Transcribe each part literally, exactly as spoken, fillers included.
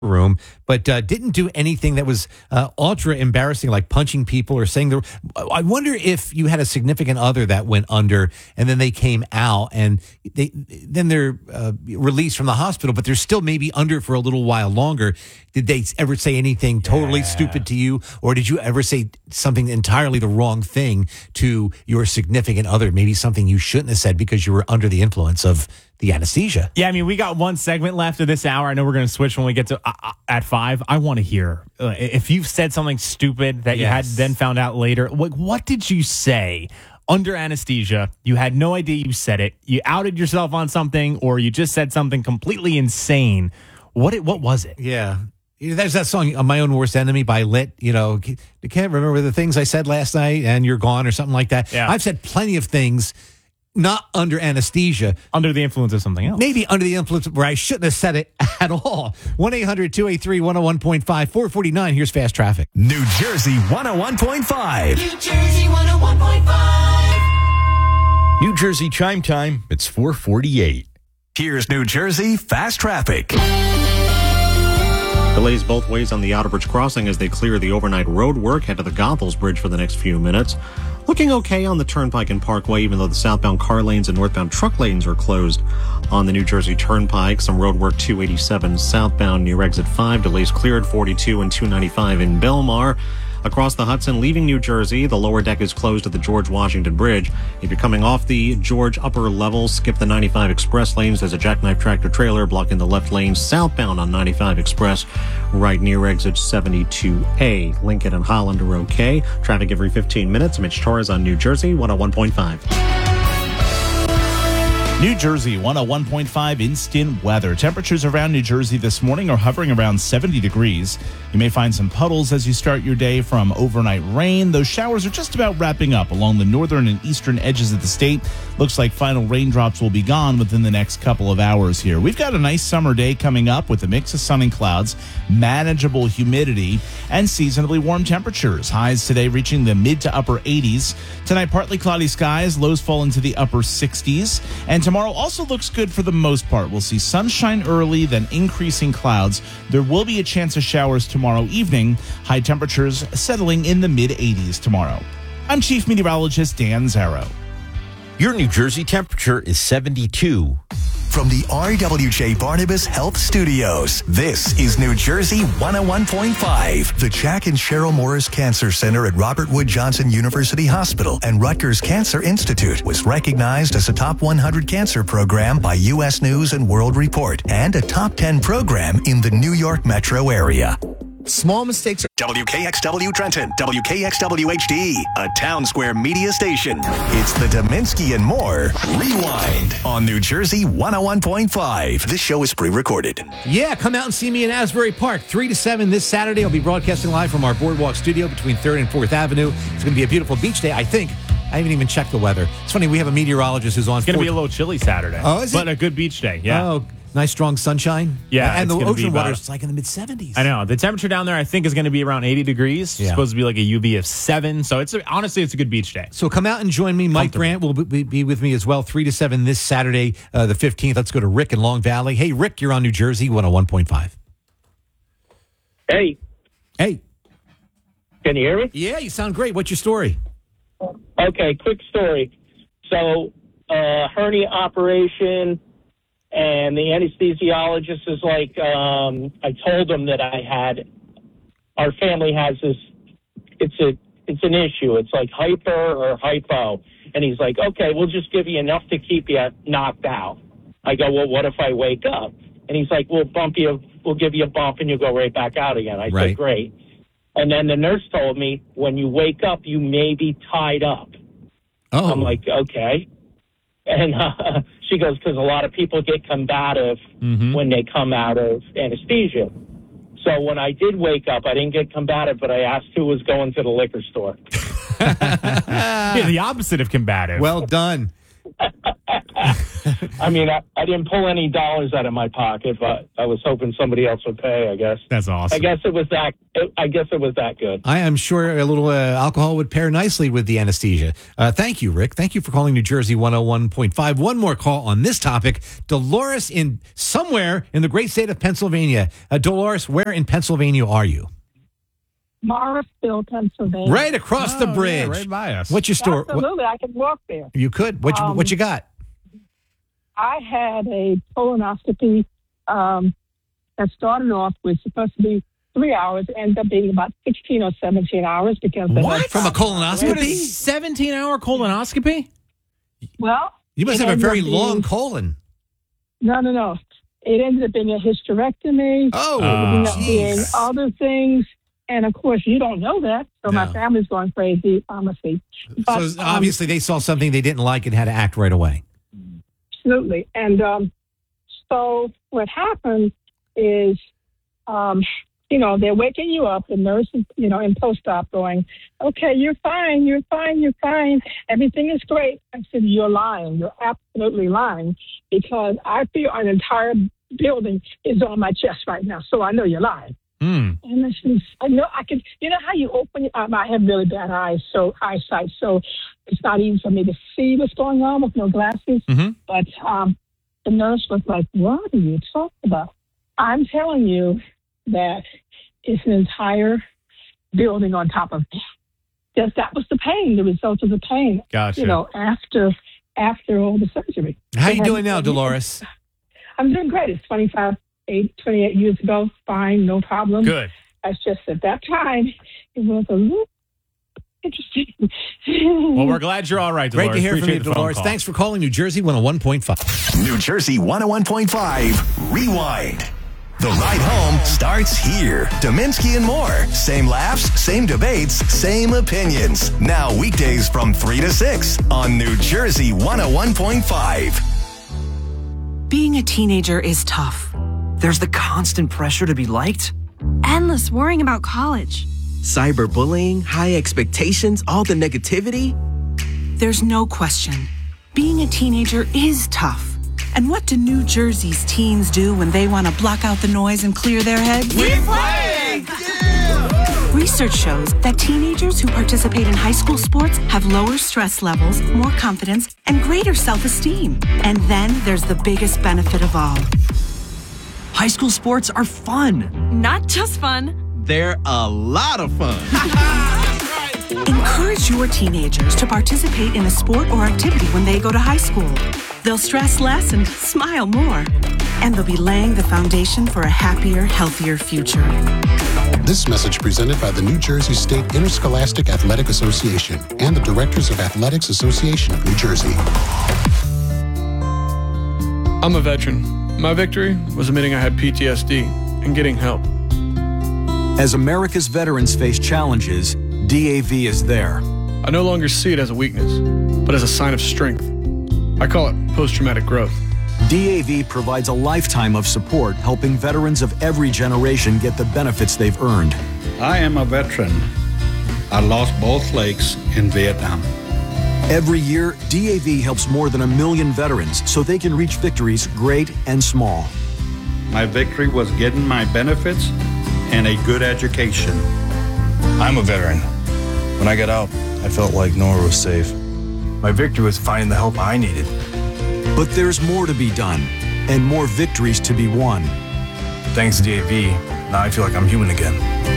room, but uh, didn't do anything that was uh, ultra embarrassing, like punching people or saying the. I wonder if you had a significant other that went under, and then they came out, and they then they're uh, released from the hospital, but they're still maybe under for a little while longer. Did they ever say anything totally yeah. stupid to you, or did you ever say something entirely the wrong thing to your significant other? Maybe something you shouldn't have said because you were under the influence of the anesthesia. Yeah, I mean, we got one segment left of this hour. I know we're going to switch when we get to uh, at five. I want to hear uh, if you've said something stupid that yes. you had then found out later. What, what did you say under anesthesia? You had no idea you said it. You outed yourself on something, or you just said something completely insane. What it, what was it? Yeah. There's that song, My Own Worst Enemy by Lit. You know, you can't remember the things I said last night and you're gone or something like that. Yeah. I've said plenty of things not under anesthesia. Under the influence of something else. Maybe under the influence where I shouldn't have said it at all. one eight hundred two eight three one oh one point five, four forty-nine. Here's Fast Traffic. New Jersey one oh one point five. New Jersey one oh one point five. New Jersey chime time. It's four forty-eight. Here's New Jersey Fast Traffic. Delays both ways on the Outer Bridge crossing as they clear the overnight road work. Head to the Goethals Bridge for the next few minutes. Looking okay on the Turnpike and Parkway, even though the southbound car lanes and northbound truck lanes are closed on the New Jersey Turnpike. Some road work two eighty-seven southbound near exit five. Delays cleared forty-two and two ninety-five in Belmar. Across the Hudson, leaving New Jersey, the lower deck is closed at the George Washington Bridge. If you're coming off the George upper level, skip the ninety-five Express lanes. There's a jackknife tractor trailer blocking the left lane southbound on ninety-five Express, right near exit seventy-two A. Lincoln and Holland are okay. Traffic every fifteen minutes. Mitch Torres on New Jersey one oh one point five. New Jersey one oh one point five instant weather. Temperatures around New Jersey this morning are hovering around seventy degrees. You may find some puddles as you start your day from overnight rain. Those showers are just about wrapping up along the northern and eastern edges of the state. Looks like final raindrops will be gone within the next couple of hours here. We've got a nice summer day coming up with a mix of sun and clouds, manageable humidity, and seasonably warm temperatures. Highs today reaching the mid to upper eighties. Tonight, partly cloudy skies. Lows fall into the upper sixties. And tomorrow also looks good for the most part. We'll see sunshine early, then increasing clouds. There will be a chance of showers tomorrow evening. High temperatures settling in the mid eighties tomorrow. I'm Chief Meteorologist Dan Zarrow. Your New Jersey temperature is seventy-two. From the R W J Barnabas Health Studios, this is New Jersey one oh one point five. The Jack and Cheryl Morris Cancer Center at Robert Wood Johnson University Hospital and Rutgers Cancer Institute was recognized as a top one hundred cancer program by U S News and World Report and a top ten program in the New York metro area. Small mistakes. W K X W Trenton, W K X W H D, a Town Square media station. It's the Dominski and More Rewind on New Jersey one oh one point five. This show is pre-recorded. Yeah, come out and see me in Asbury Park, three to seven this Saturday. I'll be broadcasting live from our Boardwalk studio between third and fourth Avenue. It's going to be a beautiful beach day, I think. I haven't even checked the weather. It's funny, we have a meteorologist who's on. It's going to be a little chilly Saturday. Oh, is it? But a good beach day, yeah. Oh, nice strong sunshine. Yeah, and the it's gonna be ocean about- water is like in the mid seventies. I know. The temperature down there, I think, is going to be around eighty degrees. It's Yeah. supposed to be like a U V of seven. So it's a, honestly, it's a good beach day. So come out and join me. Mike Grant will be, be with me as well, three to seven this Saturday, uh, the fifteenth. Let's go to Rick in Long Valley. Hey, Rick, you're on New Jersey one oh one point five. Hey, Hey. can you hear me? Yeah, you sound great. What's your story? Okay, quick story. So, uh, hernia operation, and the anesthesiologist is like, um, I told him that I had, our family has this, it's a, it's an issue. It's like hyper or hypo. And he's like, okay, we'll just give you enough to keep you knocked out. I go, well, what if I wake up? And he's like, we'll bump you, we'll give you a bump and you'll go right back out again. I Right. said, great. And then the nurse told me, when you wake up, you may be tied up. Oh. I'm like, okay. And uh, she goes, because a lot of people get combative Mm-hmm. when they come out of anesthesia. So when I did wake up, I didn't get combative, but I asked who was going to the liquor store. Yeah, the opposite of combative. Well done. I mean, I, I didn't pull any dollars out of my pocket, but I was hoping somebody else would pay, I guess. That's awesome. I guess it was that, I guess it was that good. I am sure a little uh, alcohol would pair nicely with the anesthesia. Uh, thank you, Rick. Thank you for calling New Jersey one oh one point five. One more call on this topic. Dolores in somewhere in the great state of Pennsylvania. Uh, Dolores, where in Pennsylvania are you? Morrisville, Pennsylvania. Right across the Oh, bridge. yeah, right by us. What's your story? Absolutely, I could walk there. You could. What you, Um, what you got? I had a colonoscopy um, that started off with supposed to be three hours, ended up being about sixteen or seventeen hours because they What? had- From a You had a colonoscopy? seventeen-hour colonoscopy? Well, You must it have a ended very up being- long colon. No, no, no. It ended up being a hysterectomy. Oh, It ended up being jeez. other things. And of course, you don't know that. So my No. family's going crazy, honestly. But, So um, obviously they saw something they didn't like and had to act right away. Absolutely. And um, so what happened is, um, you know, they're waking you up, the nurse is, you know, in post-op going, okay, you're fine, you're fine, you're fine. Everything is great. I said, you're lying. You're absolutely lying because I feel an entire building is on my chest right now. So I know you're lying. Mm. And I said, I know I can, you know how you open your, um, I have really bad eyes, so eyesight, so it's not easy for me to see what's going on with no glasses. Mhm. But um, the nurse was like, what are you talking about? I'm telling you that it's an entire building on top of me. Just that was the pain, the result of the pain. Gotcha. You know, after after all the surgery. How They you had- doing now, Dolores? I'm doing great. It's twenty-five, eight, twenty-eight years ago. Fine, no problem. Good. It's just at that time, it was a little interesting. Well, we're glad you're all right, Dolores. Great to hear from Appreciate you, the phone Dolores. call. Thanks for calling New Jersey one oh one point five. New Jersey one oh one point five. Rewind. The ride home starts here. Dominski and more. Same laughs, same debates, same opinions. Now weekdays from three to six on New Jersey one oh one point five. Being a teenager is tough. There's the constant pressure to be liked, Endless worrying about college. cyberbullying, high expectations, all the negativity. There's no question. Being a teenager is tough. And what do New Jersey's teens do when they want to block out the noise and clear their heads? We play! Research shows that teenagers who participate in high school sports have lower stress levels, more confidence, and greater self-esteem. And then there's the biggest benefit of all. High school sports are fun. Not just fun. They're a lot of fun. Encourage your teenagers to participate in a sport or activity when they go to high school. They'll stress less and smile more. And they'll be laying the foundation for a happier, healthier future. This message presented by the New Jersey State Interscholastic Athletic Association and the Directors of Athletics Association of New Jersey. I'm a veteran. My victory was admitting I had P T S D and getting help. As America's veterans face challenges, D A V is there. I no longer see it as a weakness, but as a sign of strength. I call it post-traumatic growth. D A V provides a lifetime of support, helping veterans of every generation get the benefits they've earned. I am a veteran. I lost both legs in Vietnam. Every year, D A V helps more than a million veterans so they can reach victories great and small. My victory was getting my benefits and a good education. I'm a veteran. When I got out, I felt like nowhere was safe. My victory was finding the help I needed. But there's more to be done and more victories to be won. Thanks to D A V, now I feel like I'm human again.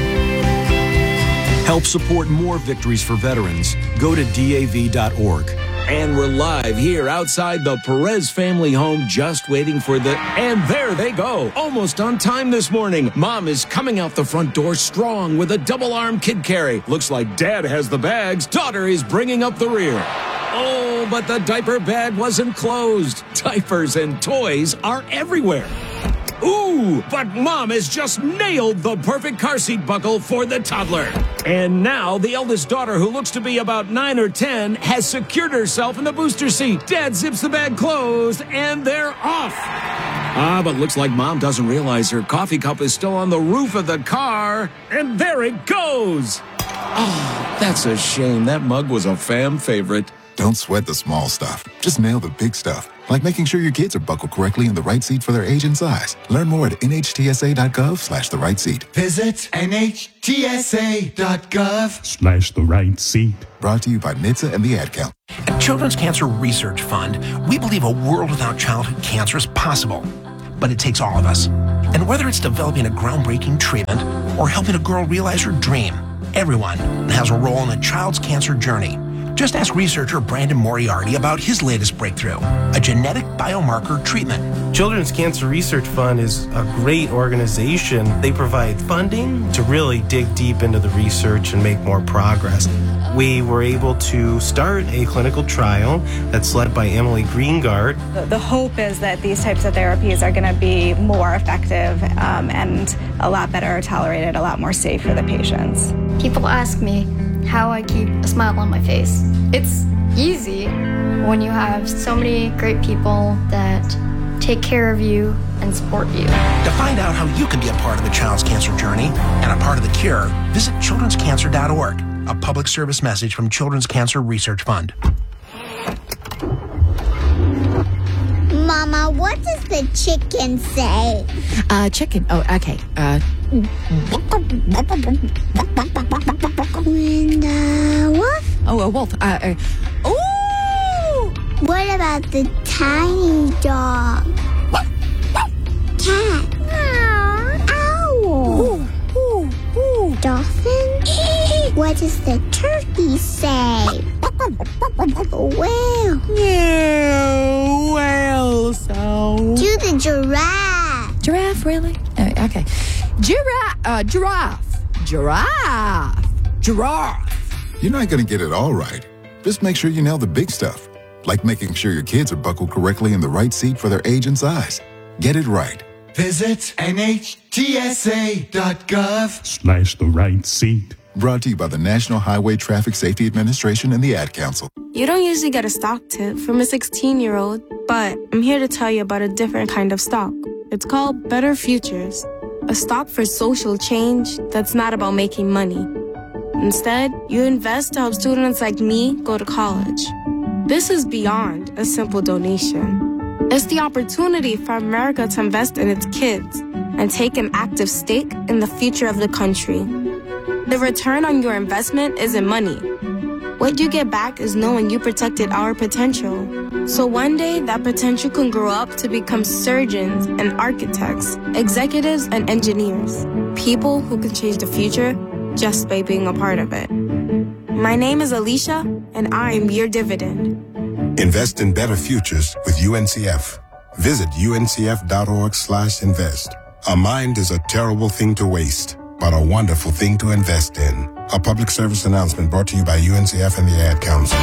Help support more victories for veterans. Go to D A V dot org. And we're live here outside the Perez family home, just waiting for the... And there they go, almost on time this morning. Mom is coming out the front door strong with a double-arm kid carry. Looks like Dad has the bags. Daughter is bringing up the rear. Oh, but the diaper bag wasn't closed. Diapers and toys are everywhere. Ooh, but Mom has just nailed the perfect car seat buckle for the toddler. And now the eldest daughter, who looks to be about nine or ten, has secured herself in the booster seat. Dad zips the bag closed, and they're off. Ah, but looks like Mom doesn't realize her coffee cup is still on the roof of the car. And there it goes. Oh, that's a shame. That mug was a fam favorite. Don't sweat the small stuff. Just nail the big stuff, like making sure your kids are buckled correctly in the right seat for their age and size. Learn more at nhtsa.gov slash the right seat. Visit nhtsa.gov Slash the right seat. Brought to you by N H T S A and the Ad Council. At Children's Cancer Research Fund, we believe a world without childhood cancer is possible. But it takes all of us. And whether it's developing a groundbreaking treatment or helping a girl realize her dream, everyone has a role in a child's cancer journey. Just ask researcher Brandon Moriarty about his latest breakthrough, a genetic biomarker treatment. Children's Cancer Research Fund is a great organization. They provide funding to really dig deep into the research and make more progress. We were able to start a clinical trial that's led by Emily Greengard. The, the hope is that these types of therapies are going to be more effective um, and a lot better tolerated, a lot more safe for the patients. People ask me how I keep a smile on my face. It's easy when you have so many great people that take care of you and support you. To find out how you can be a part of the child's cancer journey and a part of the cure, visit children's cancer dot org, a public service message from Children's Cancer Research Fund. Mama, what does the chicken say? Uh, chicken. Oh, okay. Uh, when the wolf? oh, a wolf. Uh, uh, Ooh! What about the tiny dog? Cat? Owl? Ooh, ooh, ooh. Dolphin? What does the turkey say? Whale? Yeah, whale sound. Do the giraffe. Giraffe, really? Uh, okay. Giraffe. Uh, giraffe. Giraffe. Giraffe. You're not going to get it all right. Just make sure you nail the big stuff, like making sure your kids are buckled correctly in the right seat for their age and size. Get it right. Visit nhtsa.gov Slash the right seat. Brought to you by the National Highway Traffic Safety Administration and the Ad Council. You don't usually get a stock tip from a sixteen-year-old, but I'm here to tell you about a different kind of stock. It's called Better Futures, a stock for social change that's not about making money. Instead, you invest to help students like me go to college. This is beyond a simple donation. It's the opportunity for America to invest in its kids and take an active stake in the future of the country. The return on your investment isn't money. What you get back is knowing you protected our potential. So one day, that potential can grow up to become surgeons and architects, executives and engineers, people who can change the future just by being a part of it. My name is Alicia, and I'm your dividend. Invest in better futures with U N C F. Visit uncf.org slash invest. A mind is a terrible thing to waste, but a wonderful thing to invest in. A public service announcement brought to you by U N C F and the Ad Council.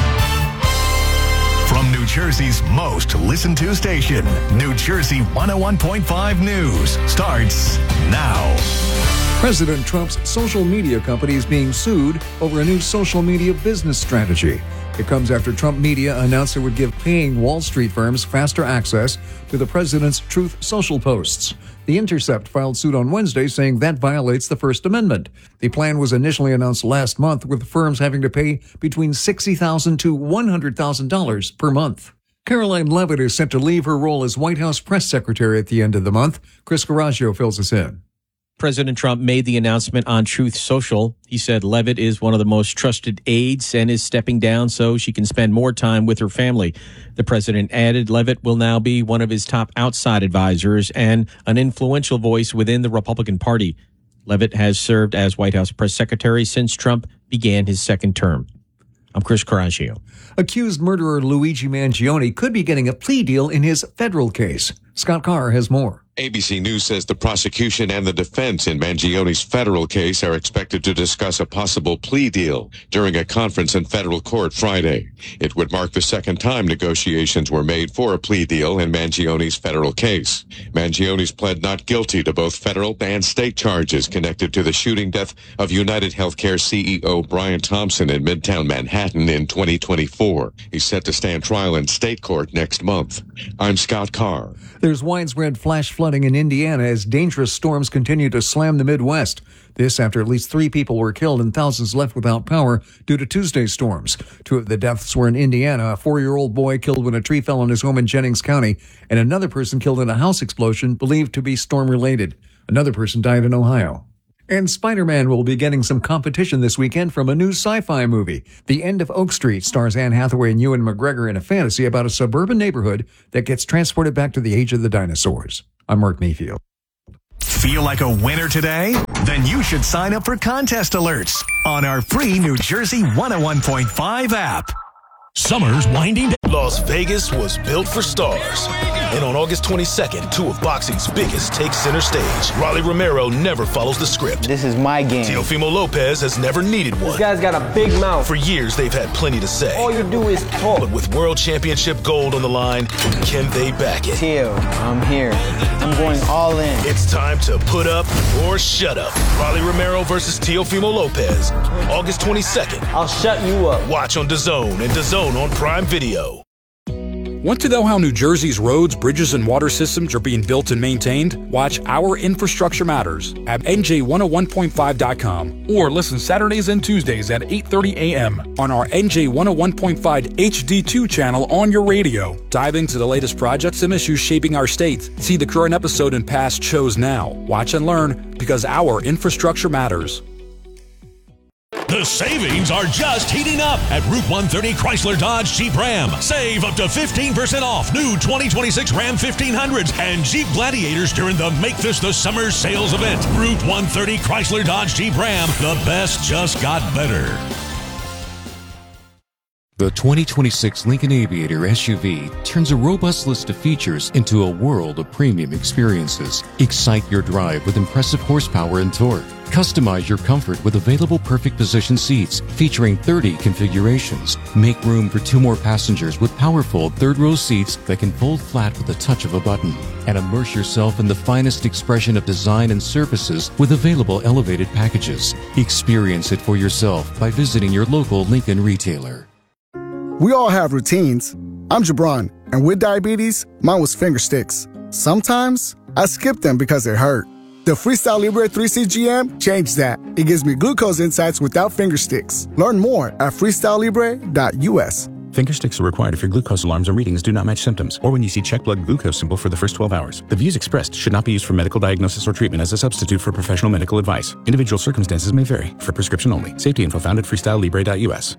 From New Jersey's most listened to station, New Jersey one oh one point five News starts now. President Trump's social media company is being sued over a new social media business strategy. It comes after Trump Media announced it would give paying Wall Street firms faster access to the president's Truth Social posts. The Intercept filed suit on Wednesday saying that violates the First Amendment. The plan was initially announced last month, with firms having to pay between sixty thousand dollars to one hundred thousand dollars per month. Caroline Leavitt is set to leave her role as White House press secretary at the end of the month. Chris Carraggio fills us in. President Trump made the announcement on Truth Social. He said Leavitt is one of the most trusted aides and is stepping down so she can spend more time with her family. The president added Leavitt will now be one of his top outside advisors and an influential voice within the Republican Party. Leavitt has served as White House press secretary since Trump began his second term. I'm Chris Carraggio. Accused murderer Luigi Mangione could be getting a plea deal in his federal case. Scott Carr has more. A B C News says the prosecution and the defense in Mangione's federal case are expected to discuss a possible plea deal during a conference in federal court Friday. It would mark the second time negotiations were made for a plea deal in Mangione's federal case. Mangione's pled not guilty to both federal and state charges connected to the shooting death of United Healthcare C E O Brian Thompson in Midtown Manhattan in twenty twenty-four. He's set to stand trial in state court next month. I'm Scott Carr. There's widespread flash flood flooding in Indiana as dangerous storms continue to slam the Midwest. This after at least three people were killed and thousands left without power due to Tuesday's storms. Two of the deaths were in Indiana, a four-year-old boy killed when a tree fell on his home in Jennings County, and another person killed in a house explosion believed to be storm-related. Another person died in Ohio. And Spider-Man will be getting some competition this weekend from a new sci-fi movie. The End of Oak Street stars Anne Hathaway and Ewan McGregor in a fantasy about a suburban neighborhood that gets transported back to the age of the dinosaurs. I'm Mark Mayfield. Feel like a winner today? Then you should sign up for contest alerts on our free New Jersey one oh one point five app. Summer's winding down. Las Vegas was built for stars. And on August twenty-second, two of boxing's biggest take center stage. Rolly Romero never follows the script. This is my game. Teofimo Lopez has never needed one. This guy's got a big mouth. For years, they've had plenty to say. All you do is talk. But with World Championship gold on the line, can they back it? Teo, I'm here. I'm going all in. It's time to put up or shut up. Rolly Romero versus Teofimo Lopez. August twenty-second. I'll shut you up. Watch on DAZN and DAZN on Prime Video. Want to know how New Jersey's roads, bridges, and water systems are being built and maintained? Watch Our Infrastructure Matters at N J one oh one point five dot com or listen Saturdays and Tuesdays at eight thirty a.m. on our N J one oh one point five H D two channel on your radio. Dive into the latest projects and issues shaping our state. See the current episode and past shows now. Watch and learn because our infrastructure matters. The savings are just heating up at Route one thirty Chrysler Dodge Jeep Ram. Save up to fifteen percent off new twenty twenty-six Ram fifteen hundreds and Jeep Gladiators during the Make This the Summer sales event. Route one thirty Chrysler Dodge Jeep Ram. The best just got better. The twenty twenty-six Lincoln Aviator S U V turns a robust list of features into a world of premium experiences. Excite your drive with impressive horsepower and torque. Customize your comfort with available perfect position seats featuring thirty configurations. Make room for two more passengers with powerful third-row seats that can fold flat with the touch of a button. And immerse yourself in the finest expression of design and services with available elevated packages. Experience it for yourself by visiting your local Lincoln retailer. We all have routines. I'm Jabron, and with diabetes, mine was finger sticks. Sometimes I skip them because it hurt. The Freestyle Libre three C G M changed that. It gives me glucose insights without finger sticks. Learn more at freestyle libre dot U S. Finger sticks are required if your glucose alarms or readings do not match symptoms, or when you see check blood glucose symbol for the first twelve hours. The views expressed should not be used for medical diagnosis or treatment as a substitute for professional medical advice. Individual circumstances may vary. For prescription only. Safety info found at freestyle libre dot U S.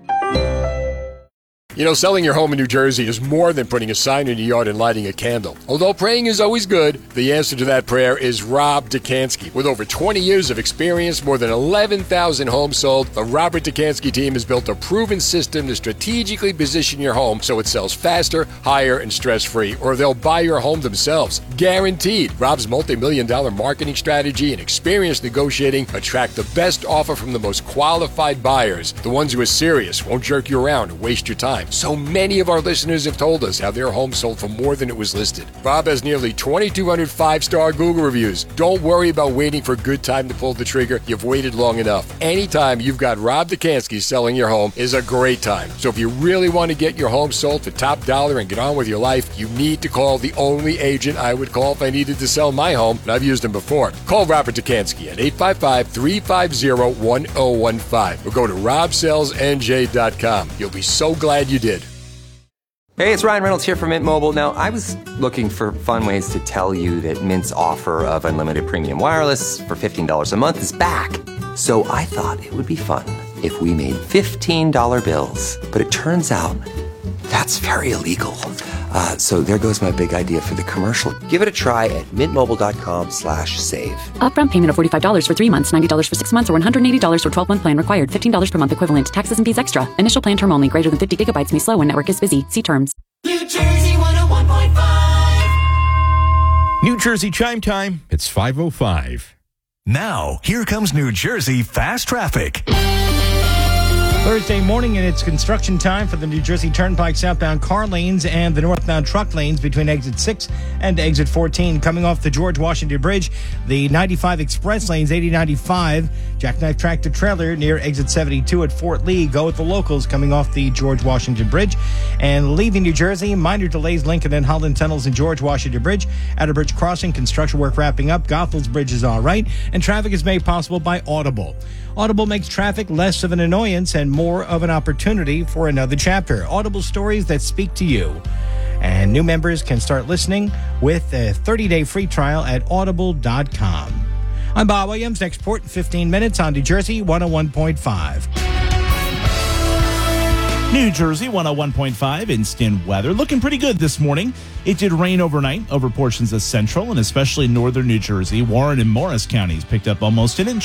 You know, selling your home in New Jersey is more than putting a sign in your yard and lighting a candle. Although praying is always good, the answer to that prayer is Rob Dekanski. With over twenty years of experience, more than eleven thousand homes sold, the Robert Dekanski team has built a proven system to strategically position your home so it sells faster, higher, and stress-free, or they'll buy your home themselves. Guaranteed. Rob's multi-million dollar marketing strategy and experience negotiating attract the best offer from the most qualified buyers, the ones who are serious, won't jerk you around, and waste your time. So many of our listeners have told us how their home sold for more than it was listed. Rob has nearly twenty-two hundred five-star Google reviews. Don't worry about waiting for a good time to pull the trigger. You've waited long enough. Anytime you've got Rob Dekanski selling your home is a great time. So if you really want to get your home sold for top dollar and get on with your life, you need to call the only agent I would call if I needed to sell my home, and I've used him before. Call Robert Dekanski at eight five five, three five zero, one zero one five or go to rob sells N J dot com. You'll be so glad you did. Hey, it's Ryan Reynolds here from Mint Mobile. Now, I was looking for fun ways to tell you that Mint's offer of unlimited premium wireless for fifteen dollars a month is back. So I thought it would be fun if we made fifteen dollar bills. But it turns out that's very illegal. Uh, so there goes my big idea for the commercial. Give it a try at mintmobile.com slash save. Upfront payment of forty-five dollars for three months, ninety dollars for six months, or one hundred eighty dollars for twelve-month plan required. fifteen dollars per month equivalent. Taxes and fees extra. Initial plan term only. Greater than fifty gigabytes may slow when network is busy. See terms. New Jersey one oh one point five. New Jersey chime time. It's five oh five. Now, here comes New Jersey Fast Traffic. Thursday morning, and it's construction time for the New Jersey Turnpike southbound car lanes and the northbound truck lanes between exit six and exit fourteen. Coming off the George Washington Bridge, the ninety-five express lanes, eighty ninety-five, jackknife tractor trailer near exit seventy-two at Fort Lee. Go with the locals coming off the George Washington Bridge. And leaving New Jersey, minor delays, Lincoln and Holland tunnels and George Washington Bridge. Outer Bridge crossing, construction work wrapping up. Goethals Bridge is all right. And traffic is made possible by Audible. Audible makes traffic less of an annoyance and more of an opportunity for another chapter. Audible stories that speak to you. And new members can start listening with a thirty-day free trial at audible dot com. I'm Bob Williams. Next port in fifteen minutes on New Jersey one oh one point five. New Jersey one oh one point five instant weather. Looking pretty good this morning. It did rain overnight over portions of central and especially northern New Jersey. Warren and Morris counties picked up almost an inch